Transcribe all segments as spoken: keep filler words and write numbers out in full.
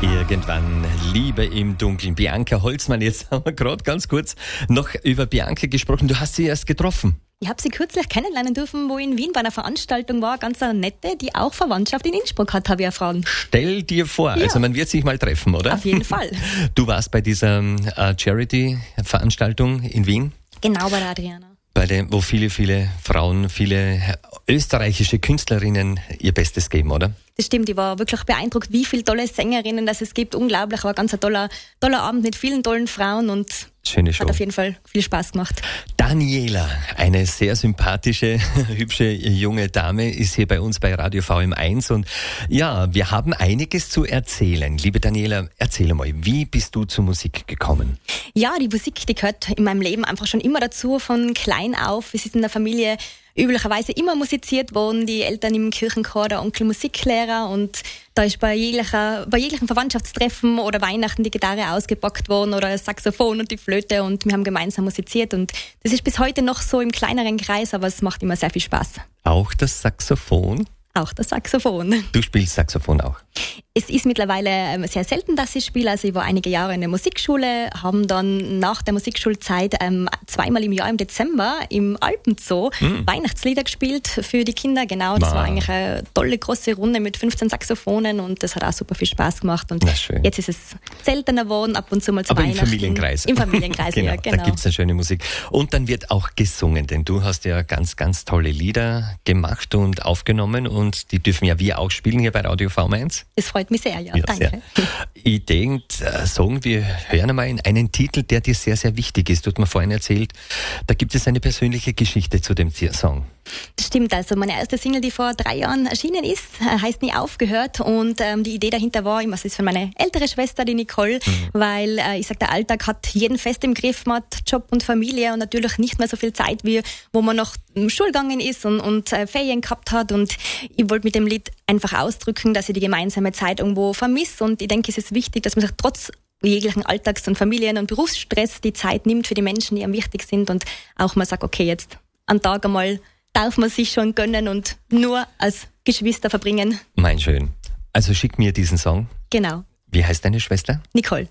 Irgendwann Liebe im Dunkeln. Bianca Holzmann, jetzt haben wir gerade ganz kurz noch über Bianca gesprochen. Du hast sie erst getroffen. Ich habe sie kürzlich kennenlernen dürfen, wo ich in Wien bei einer Veranstaltung war. Ganz eine nette, die auch Verwandtschaft in Innsbruck hat, habe ich erfahren. Stell dir vor, ja. Also man wird sich mal treffen, oder? Auf jeden Fall. Du warst bei dieser äh, Charity-Veranstaltung in Wien? Genau, bei der Adriana. Bei dem, wo viele, viele Frauen, viele österreichische Künstlerinnen ihr Bestes geben, oder? Das stimmt, ich war wirklich beeindruckt, wie viele tolle Sängerinnen das es gibt. Unglaublich, war ganz ein toller, toller Abend mit vielen tollen Frauen und schöne Show. Hat auf jeden Fall viel Spaß gemacht. Daniela, eine sehr sympathische, hübsche junge Dame, ist hier bei uns bei Radio V M eins und ja, wir haben einiges zu erzählen. Liebe Daniela, erzähl mal, wie bist du zur Musik gekommen? Ja, die Musik, die gehört in meinem Leben einfach schon immer dazu, von klein auf. Es ist in der Familie üblicherweise immer musiziert worden, die Eltern im Kirchenchor, der Onkel Musiklehrer und da ist bei jeglicher, bei jeglichen Verwandtschaftstreffen oder Weihnachten die Gitarre ausgepackt worden oder das Saxophon und die Flöte und wir haben gemeinsam musiziert und das ist bis heute noch so im kleineren Kreis, aber es macht immer sehr viel Spaß. Auch das Saxophon? Auch das Saxophon. Du spielst Saxophon auch? Es ist mittlerweile sehr selten, dass ich spiele. Also ich war einige Jahre in der Musikschule, haben dann nach der Musikschulzeit ähm, zweimal im Jahr im Dezember im Alpenzoo mm. Weihnachtslieder gespielt für die Kinder. Genau, das wow. war eigentlich eine tolle große Runde mit fünfzehn Saxophonen und das hat auch super viel Spaß gemacht. Und jetzt ist es seltener geworden, ab und zu mal zu Aber Weihnachten. im Familienkreis. Im Familienkreis, genau, ja, genau. Da gibt's eine schöne Musik. Und dann wird auch gesungen, denn du hast ja ganz, ganz tolle Lieder gemacht und aufgenommen und die dürfen ja wir auch spielen hier bei Radio V M eins. Es freut mich sehr, ja, ja danke. Sehr. Ich denke, sagen wir hören einmal in einen Titel, der dir sehr, sehr wichtig ist. Du hast mir vorhin erzählt, da gibt es eine persönliche Geschichte zu dem Song. Das stimmt, also meine erste Single, die vor drei Jahren erschienen ist, heißt Nie aufgehört und ähm, die Idee dahinter war, das ist von meiner älteren Schwester, die Nicole, mhm. weil äh, ich sag, der Alltag hat jeden fest im Griff, man hat Job und Familie und natürlich nicht mehr so viel Zeit, wie wo man noch im Schul gegangen ist und, und äh, Ferien gehabt hat und ich wollte mit dem Lied einfach ausdrücken, dass ich die gemeinsame Zeit irgendwo vermisse und ich denke, es ist wichtig, dass man sich trotz jeglichen Alltags- und Familien- und Berufsstress die Zeit nimmt für die Menschen, die einem wichtig sind und auch mal sagt, okay, jetzt einen Tag einmal darf man sich schon gönnen und nur als Geschwister verbringen. Mein schön. Also schick mir diesen Song. Genau. Wie heißt deine Schwester? Nicole.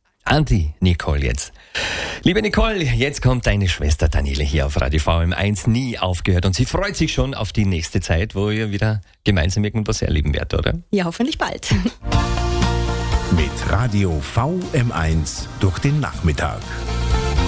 Anti Nicole jetzt. Liebe Nicole, jetzt kommt deine Schwester Daniela hier auf Radio V M eins Nie aufgehört und sie freut sich schon auf die nächste Zeit, wo ihr wieder gemeinsam irgendwas erleben werdet, oder? Ja, hoffentlich bald. Mit Radio V M eins durch den Nachmittag.